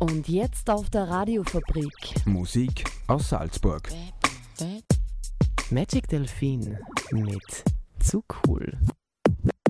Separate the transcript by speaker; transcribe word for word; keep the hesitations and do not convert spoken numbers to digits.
Speaker 1: Und jetzt auf der Radiofabrik.
Speaker 2: Musik aus Salzburg.
Speaker 3: Magic Delfin mit Zu cool.